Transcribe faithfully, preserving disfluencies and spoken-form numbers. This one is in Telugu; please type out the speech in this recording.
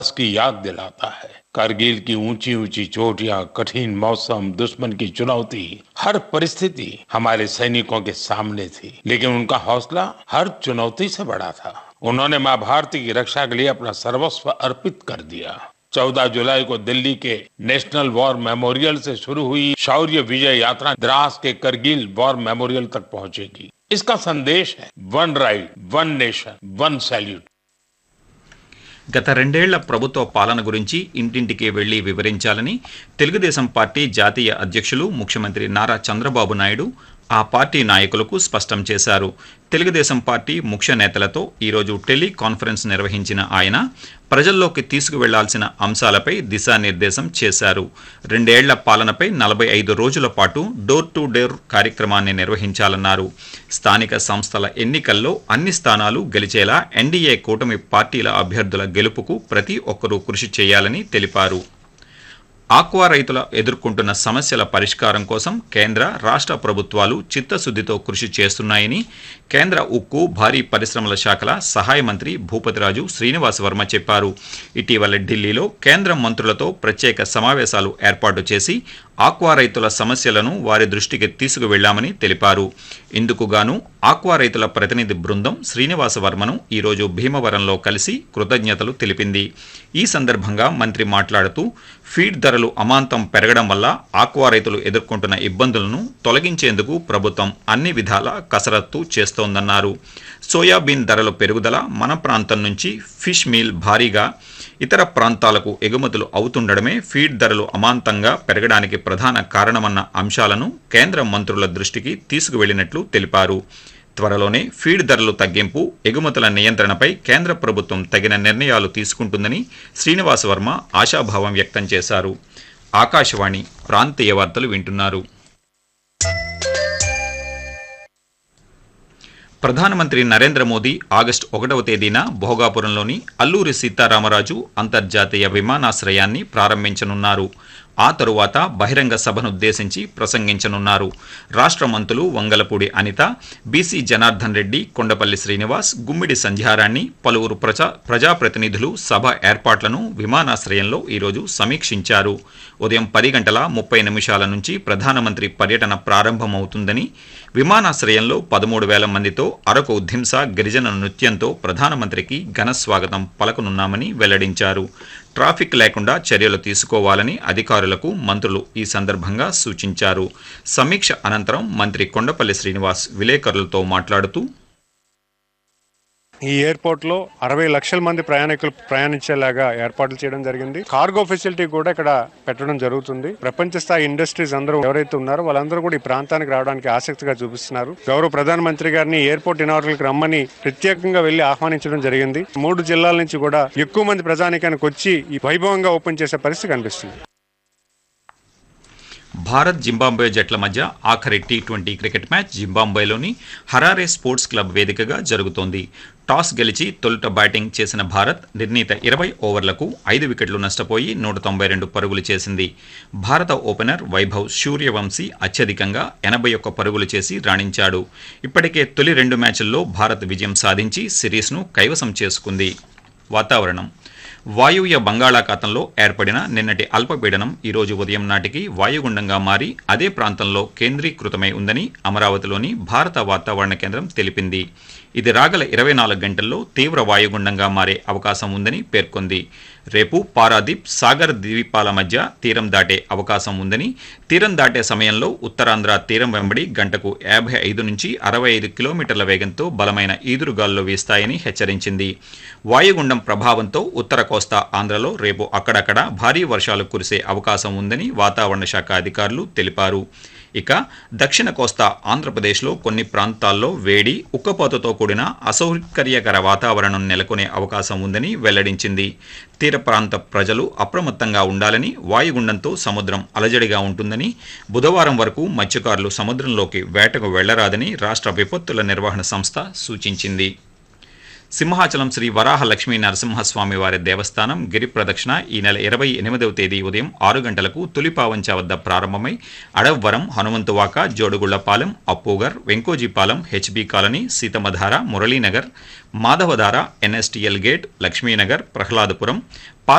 की याद दिलाता है। कारगिल की ऊंची ऊंची चोटियां, कठिन मौसम, दुश्मन की चुनौती, हर परिस्थिति हमारे सैनिकों के सामने थी, लेकिन उनका हौसला हर चुनौती से बड़ा था। उन्होंने मां भारती की रक्षा के लिए अपना सर्वस्व अर्पित कर दिया। चौदह जुलाई को दिल्ली के नेशनल वॉर मेमोरियल से शुरू हुई शौर्य विजय यात्रा द्रास के करगिल वॉर मेमोरियल तक पहुंचेगी। इसका संदेश है one right, one nation, one salute. గత రెండేళ్ల ప్రభుత్వ పాలన గురించి ఇంటింటికి వెళ్లి వివరించాలని తెలుగుదేశం పార్టీ జాతీయ అధ్యక్షులు ముఖ్యమంత్రి నారా చంద్రబాబు నాయుడు ఆ పార్టీ నాయకులకు స్పష్టం చేశారు. తెలుగుదేశం పార్టీ ముఖ్య నేతలతో ఈరోజు టెలి కాన్ఫరెన్స్ నిర్వహించిన ఆయన ప్రజల్లోకి తీసుకువెళ్లాల్సిన అంశాలపై దిశానిర్దేశం చేశారు. రెండేళ్ల పాలనపై నలభై ఐదు రోజుల పాటు డోర్ టు డోర్ కార్యక్రమాన్ని నిర్వహించాలన్నారు. స్థానిక సంస్థల ఎన్నికల్లో అన్ని స్థానాలు గెలిచేలా ఎన్డీఏ కూటమి పార్టీల అభ్యర్థుల గెలుపుకు ప్రతి ఒక్కరూ కృషి చేయాలని తెలిపారు. ఆక్వా రైతుల ఎదుర్కొంటున్న సమస్యల పరిష్కారం కోసం కేంద్ర రాష్ట్ర ప్రభుత్వాలు చిత్తశుద్ధితో కృషి చేస్తున్నాయని కేంద్ర ఉక్కు భారీ పరిశ్రమల శాఖల సహాయ మంత్రి భూపతిరాజు శ్రీనివాస్ వర్మ చెప్పారు. ఇటీవల ఢిల్లీలో కేంద్ర మంత్రులతో ప్రత్యేక సమావేశాలు ఏర్పాటు చేసి ఆక్వా రైతుల సమస్యలను వారి దృష్టికి తీసుకువెళ్లామని తెలిపారు. ఇందుకుగాను ఆక్వా రైతుల ప్రతినిధి బృందం శ్రీనివాస వర్మను ఈరోజు భీమవరంలో కలిసి కృతజ్ఞతలు తెలిపింది. ఈ సందర్భంగా మంత్రి మాట్లాడుతూ ఫీడ్ ధరలు అమాంతం పెరగడం వల్ల ఆక్వా రైతులు ఎదుర్కొంటున్న ఇబ్బందులను తొలగించేందుకు ప్రభుత్వం అన్ని విధాల కసరత్తు చేస్తోందన్నారు. సోయాబీన్ ధరల పెరుగుదల, మన ప్రాంతం నుంచి ఫిష్ మీల్ భారీగా ఇతర ప్రాంతాలకు ఎగుమతులు అవుతుండడమే ఫీడ్ ధరలు అమాంతంగా పెరగడానికి ప్రధాన కారణమన్న అంశాలను కేంద్ర మంత్రుల దృష్టికి తీసుకువెళ్లినట్లు తెలిపారు. త్వరలోనే ఫీడ్ ధరలు తగ్గింపు, ఎగుమతుల నియంత్రణపై కేంద్ర ప్రభుత్వం తగిన నిర్ణయాలు తీసుకుంటుందని శ్రీనివాస వర్మ ఆశాభావం వ్యక్తం చేశారు. ఆకాశవాణి ప్రాంతీయ వార్తలు వింటున్నారు. ప్రధానమంత్రి నరేంద్ర మోదీ ఆగస్టు ఒకటవ తేదీన భోగాపురంలోని అల్లూరి సీతారామరాజు అంతర్జాతీయ విమానాశ్రయాన్ని ప్రారంభించనున్నారు. ఆ తరువాత బహిరంగ సభనుద్దేశించి ప్రసంగించనున్నారు. రాష్ట్ర మంత్రులు వంగలపూడి అనిత, బీసీ జనార్దన్ రెడ్డి, కొండపల్లి శ్రీనివాస్, గుమ్మిడి సంధ్యారాణి, పలువురు ప్రజా ప్రజాప్రతినిధులు సభ ఏర్పాట్లను విమానాశ్రయంలో ఈరోజు సమీక్షించారు. ఉదయం పది గంటల ముప్పై నిమిషాల నుంచి ప్రధానమంత్రి పర్యటన ప్రారంభమవుతుందని, విమానాశ్రయంలో పదమూడు వేల మందితో అరకు ధింస గిరిజన నృత్యంతో ప్రధానమంత్రికి ఘన స్వాగతం పలకనున్నామని వెల్లడించారు. ట్రాఫిక్ లేకుండా చర్యలు తీసుకోవాలని అధికారులకు మంత్రులు ఈ సందర్భంగా సూచించారు. సమీక్ష అనంతరం మంత్రి కొండపల్లి శ్రీనివాస్ విలేకరులతో మాట్లాడుతూ, ఈ ఎయిర్పోర్ట్ లో అరవై లక్షల మంది ప్రయాణికులు ప్రయాణించేలాగా ఏర్పాట్లు చేయడం జరిగింది. కార్గో ఫెసిలిటీ కూడా ఇక్కడ పెట్టడం జరుగుతుంది. ప్రపంచ స్థాయి ఇండస్ట్రీస్ అందరూ ఎవరైతే ఉన్నారో వాళ్ళందరూ కూడా ఈ ప్రాంతానికి రావడానికి ఆసక్తిగా చూపిస్తున్నారు. గౌరవ ప్రధానమంత్రి గారిని ఎయిర్పోర్ట్ ఇనాగరల్ కి రమ్మని ప్రత్యేకంగా వెళ్లి ఆహ్వానించడం జరిగింది. మూడు జిల్లాల నుంచి కూడా ఎక్కువ మంది ప్రజానికానికి వచ్చి ఈ వైభవంగా ఓపెన్ చేసే పరిస్థితి కనిపిస్తుంది. భారత్ జింబాబ్వే జట్ల మధ్య ఆఖరి T twenty cricket match జింబాబ్వేలోని Harare sports club వేదికగా జరుగుతోంది. టాస్ గెలిచి తొలుత బ్యాటింగ్ చేసిన భారత్ నిర్ణీత ఇరవై ఓవర్లకు ఐదు వికెట్లు నష్టపోయి నూట తొంభై రెండు పరుగులు చేసింది. భారత ఓపెనర్ వైభవ్ సూర్యవంశీ అత్యధికంగా ఎనభై ఒక్క పరుగులు చేసి రాణించాడు. ఇప్పటికే తొలి రెండు మ్యాచ్ల్లో భారత్ విజయం సాధించి సిరీస్ను కైవసం చేసుకుంది. వాతావరణం. వాయువ్య బంగాళాఖాతంలో ఏర్పడిన నిన్నటి అల్పపీడనం ఈరోజు ఉదయం నాటికి వాయుగుండంగా మారి అదే ప్రాంతంలో కేంద్రీకృతమై ఉందని అమరావతిలోని భారత వాతావరణ కేంద్రం తెలిపింది. ఇది రాగల ఇరవై నాలుగు గంటల్లో తీవ్ర వాయుగుండంగా మారే అవకాశం ఉందని పేర్కొంది. రేపు పారాదీప్, సాగర్ ద్వీపాల మధ్య తీరం దాటే అవకాశం ఉందని, తీరం దాటే సమయంలో ఉత్తరాంధ్ర తీరం వెంబడి గంటకు యాభై ఐదు నుంచి అరవై ఐదు కిలోమీటర్ల వేగంతో బలమైన ఈదురుగాలులు వీస్తాయని హెచ్చరించింది. వాయుగుండం ప్రభావంతో ఉత్తర కోస్తా ఆంధ్రలో రేపు అక్కడక్కడ భారీ వర్షాలు కురిసే అవకాశం ఉందని వాతావరణ శాఖ అధికారులు తెలిపారు. ఇక దక్షిణ కోస్తా ఆంధ్రప్రదేశ్లో కొన్ని ప్రాంతాల్లో వేడి, ఉక్కపోతతో కూడిన అసౌకర్యకర వాతావరణం నెలకొనే అవకాశం ఉందని వెల్లడించింది. తీర ప్రాంత ప్రజలు అప్రమత్తంగా ఉండాలని, వాయుగుండంతో సముద్రం అలజడిగా ఉంటుందని, బుధవారం వరకు మత్స్యకారులు సముద్రంలోకి వేటకు వెళ్లరాదని రాష్ట్ర విపత్తుల నిర్వహణ సంస్థ సూచించింది. సింహాచలం శ్రీ వరాహ లక్ష్మీ నరసింహస్వామి వారి దేవస్థానం గిరి ప్రదక్షిణ ఈ నెల ఇరవై ఎనిమిదవ తేదీ ఉదయం ఆరు గంటలకు తులిపావంచ వద్ద ప్రారంభమై Adavivaram Hanumanthuvaka Jodugullapalem Appughar Venkojipalem HB colony Seethammadhara Muralinagar Madhavadhara NSTL gate Lakshmi Nagar Prahladapuram